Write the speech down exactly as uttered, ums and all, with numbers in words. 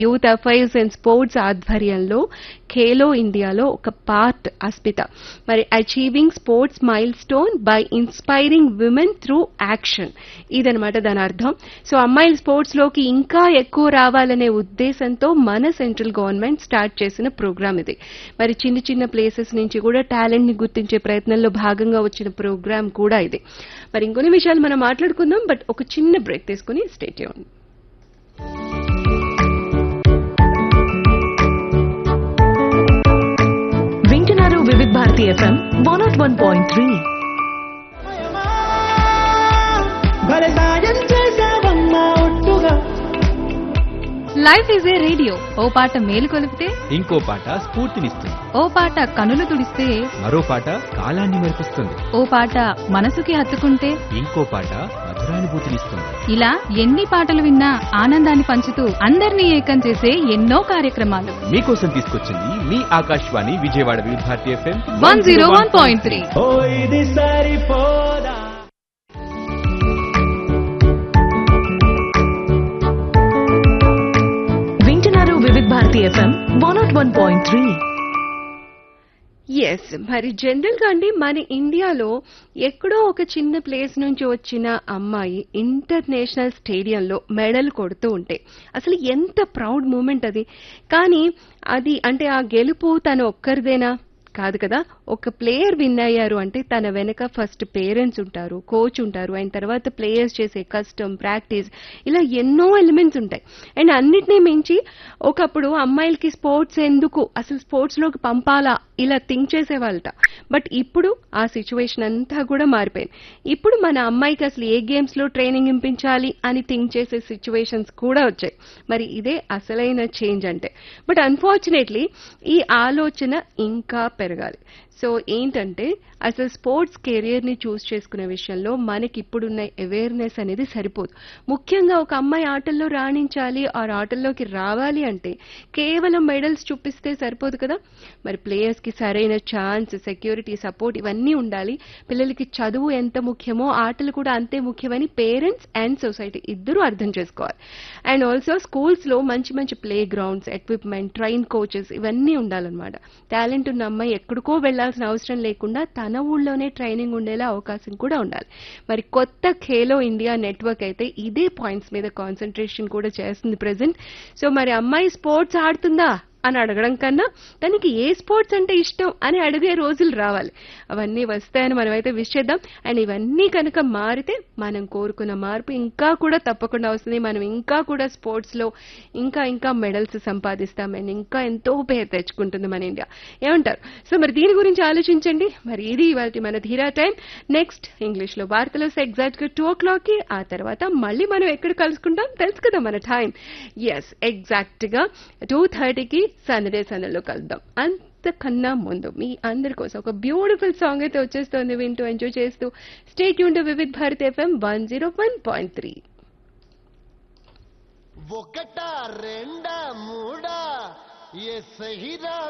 Youth affairs and sports ఆధ్వర్యంలో ఖేలో ఇండియాలో ఒక పార్ట్ అస్మిత మరి achieving sports mile stone by inspiring women through action ఇదనమాట దాని అర్థం. సో అమ్మాయిలు స్పోర్ట్స్ లోకి ఇంకా ఎక్కువ రావాలనే ఉద్దేశంతో మన సెంట్రల్ గవర్నమెంట్ స్టార్ట్ చేసిన ప్రోగ్రామ్ ఇది. మరి చిన్న చిన్న ప్లేసెస్ నుంచి కూడా టాలెంట్ ని గుర్తించే ప్రయత్నంలో భాగంగా వచ్చిన ప్రోగ్రామ్ కూడా ఇది. మరి ఇంకొన్ని విషయాలు మనం మాట్లాడుకుందాం, బట్ ఒక చిన్న బ్రేక్ తీసుకుని స్టే ట్యూన్. వివిధ Bharati FM one not one point three. Life is a radio, ఓ పాట మేలు కొలిపితే ఇంకో పాట స్ఫూర్తినిస్తుంది, ఓ పాట కనులు తుడిస్తే మరో పాట కాలాన్ని మెరిపిస్తుంది, ఓ పాట మనసుకి హత్తుకుంటే ఇంకో పాట మధురానుభూతినిస్తుంది. ఇలా ఎన్ని పాటలు విన్నా ఆనందాన్ని పంచుతూ అందరినీ ఏకం చేసే ఎన్నో కార్యక్రమాలు మీకోసం తీసుకొచ్చింది మీ ఆకాశవాణి విజయవాడ వివిధ Bharati FM one zero one point three. వివిధ Bharati FM one not one point three. Yes, మరి జనరల్ గా అండి మన ఇండియాలో ఎక్కడో ఒక చిన్న ప్లేస్ నుంచి వచ్చిన అమ్మాయి ఇంటర్నేషనల్ స్టేడియంలో మెడల్ కొడుతూ ఉంటే అసలు ఎంత ప్రౌడ్ మూమెంట్ అది. కానీ అది అంటే ఆ గెలుపు తన ఒక్కరిదేనా? కాదు కదా. ఒక ప్లేయర్ విన్ అయ్యారు అంటే తన వెనక ఫస్ట్ పేరెంట్స్ ఉంటారు, కోచ్ ఉంటారు, అండ్ తర్వాత ప్లేయర్స్ చేసే కష్టం, ప్రాక్టీస్, ఇలా ఎన్నో ఎలిమెంట్స్ ఉంటాయి. అండ్ అన్నిటినీ మించి ఒకప్పుడు అమ్మాయిలకి స్పోర్ట్స్ ఎందుకు, అసలు స్పోర్ట్స్ లోకి పంపాలా, ఇలా థింక్ చేసేవాళ్ళట. బట్ ఇప్పుడు ఆ సిచ్యువేషన్ అంతా కూడా మారిపోయింది. ఇప్పుడు మన అమ్మాయికి అసలు ఏ గేమ్స్ లో ట్రైనింగ్ ఇప్పించాలి అని థింక్ చేసే సిచ్యువేషన్స్ కూడా వచ్చాయి. మరి ఇదే అసలైన చేంజ్ అంటే. బట్ అన్ఫార్చునేట్లీ ఈ ఆలోచన ఇంకా పెరగాలి. సో ఏంటంటే అసలు స్పోర్ట్స్ కెరియర్ ని చూస్ చేసుకునే విషయంలో మనకి ఇప్పుడున్న అవేర్నెస్ అనేది సరిపోదు. ముఖ్యంగా ఒక అమ్మాయి ఆటల్లో రాణించాలి, ఆ ఆటల్లోకి రావాలి అంటే కేవలం మెడల్స్ చూపిస్తే సరిపోదు కదా. మరి ప్లేయర్స్ కి సరైన ఛాన్స్, సెక్యూరిటీ, సపోర్ట్ ఇవన్నీ ఉండాలి. పిల్లలకి చదువు ఎంత ముఖ్యమో ఆటలు కూడా అంతే ముఖ్యమని పేరెంట్స్ అండ్ సొసైటీ ఇద్దరూ అర్థం చేసుకోవాలి. అండ్ ఆల్సో స్కూల్స్ లో మంచి మంచి play grounds, equipment, train coaches ఇవన్నీ ఉండాలన్నమాట. టాలెంట్ ఉన్న అమ్మాయి ఎక్కడికో వెళ్లాల్సిన అవసరం లేకుండా తన ఊళ్ళోనే ట్రైనింగ్ ఉండేలా అవకాశం కూడా ఉండాలి. మరి కొత్త ఖేలో ఇండియా నెట్వర్క్ అయితే ఇదే పాయింట్స్ మీద కాన్సన్ట్రేషన్ కూడా చేస్తుంది ప్రెసెంట్. సో మరి అమ్మాయి స్పోర్ట్స్ ఆడుతుందా అని అడగడం కన్నా తనకి ఏ స్పోర్ట్స్ అంటే ఇష్టం అని అడిగే రోజులు రావాలి. అవన్నీ వస్తాయని మనమైతే విష్ చేద్దాం. అండ్ ఇవన్నీ కనుక మారితే మనం కోరుకున్న మార్పు ఇంకా కూడా తప్పకుండా వస్తుంది. మనం ఇంకా కూడా స్పోర్ట్స్ లో ఇంకా ఇంకా మెడల్స్ సంపాదిస్తాం అండ్ ఇంకా ఎంతో పేరు తెచ్చుకుంటుంది మన ఇండియా. ఏమంటారు? సో మరి దీని గురించి ఆలోచించండి. మరి ఇది ఇవాళ మన ధీరా టైం. నెక్స్ట్ ఇంగ్లీష్ లో వార్తలు ఎగ్జాక్ట్ గా టూ ఓ క్లాక్ కి. ఆ తర్వాత మళ్ళీ మనం ఎక్కడ కలుసుకుంటాం తెలుసు కదా మన టైం. ఎస్, ఎగ్జాక్ట్ గా టూ థర్టీకి సండే సందడిలో కలుద్దాం. అంతకన్నా ముందు మీ అందరి కోసం ఒక బ్యూటిఫుల్ సాంగ్ అయితే వచ్చేస్తుంది. వింటూ ఎంజాయ్ చేస్తూ స్టే ట్యూన్ టు వివిధ Bharati FM one zero one point three. ఒకటా రెండా మూడా ఏ సహిరా